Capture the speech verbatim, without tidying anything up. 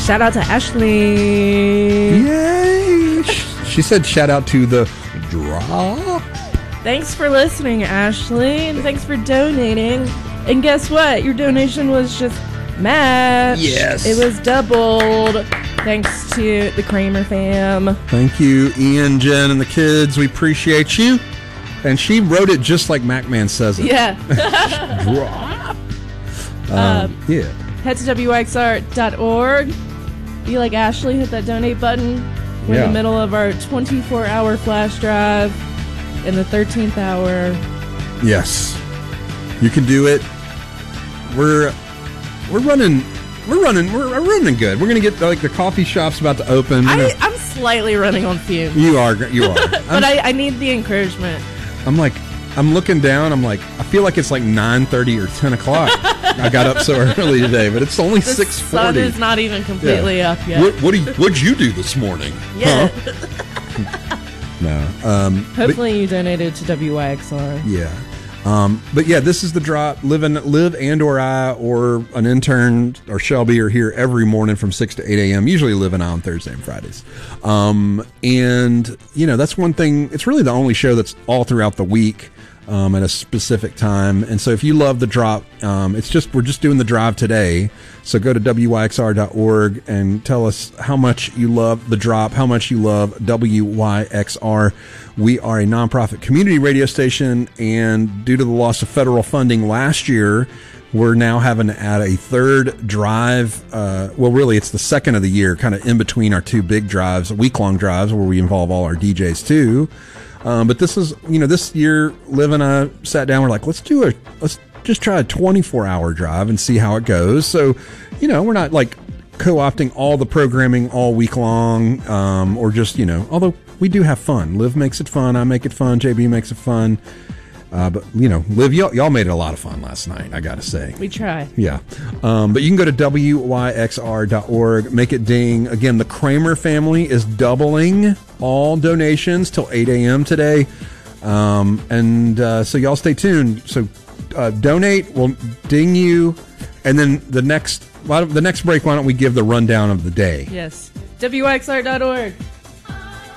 Shout out to Ashley. Yay! She said shout out to the drop. Thanks for listening, Ashley, and thanks for donating. And guess what? Your donation was just matched. Yes. It was doubled. Thanks to the Kramer fam. Thank you, Ian, Jen, and the kids. We appreciate you. And she wrote it just like MacMan says it. Yeah. Drop. Um, Um, yeah. Head to W Y X R dot org. Be like Ashley, hit that donate button. We're Yeah. in the middle of our twenty-four hour flash drive in the thirteenth hour. Yes. You can do it. We're we're running we're running we're, we're running good. We're gonna get like the coffee shop's about to open. We're I, gonna- I'm slightly running on fumes. you are you are. But I'm, I, I need the encouragement. I'm like I'm looking down. I'm like I feel like it's like nine thirty or ten o'clock. I got up so early today, but it's only The six sun forty. is not even completely Yeah. up yet. What what do you, what'd you do this morning? Yeah. Huh? No. Um, but- Hopefully you donated to W Y X R. Yeah. Um, but yeah, this is the drop. Live and live and or I or an intern or Shelby are here every morning from six to eight a.m. Usually Live and I on Thursday and Fridays. Um, and you know, that's one thing. It's really the only show that's all throughout the week. Um, at a specific time. And so if you love the drop, um, it's just, we're just doing the drive today. So go to W Y X R dot org and tell us how much you love the drop, how much you love W Y X R. We are a nonprofit community radio station, and due to the loss of federal funding last year, we're now having to add a third drive. Uh, well, really, it's the second of the year, kind of in between our two big drives, week-long drives where we involve all our D Js too. Um, but this is, you know, this year, Liv and I sat down. We're like, let's do a, let's just try a twenty-four hour drive and see how it goes. So, you know, we're not like co-opting all the programming all week long, um, or just, you know, although we do have fun. Liv makes it fun. I make it fun. J B makes it fun. Uh, but, you know, Liv, y'all, y'all made it a lot of fun last night, I got to say. We try. Yeah. Um, but you can go to W Y X R dot org, make it ding. Again, the Kramer family is doubling all donations till eight a.m. today. Um, and uh, so y'all stay tuned. So uh, donate, we'll ding you. And then the next, the next break, why don't we give the rundown of the day? Yes. W Y X R dot org.